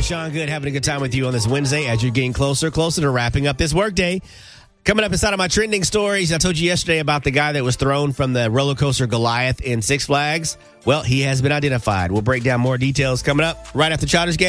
Sean Good, having a good time with you on this Wednesday as you're getting closer to wrapping up this workday. Coming up inside of my trending stories, I told you yesterday about the guy that was thrown from the roller coaster Goliath in Six Flags. Well, he has been identified. We'll break down more details coming up right after Chowder's Game.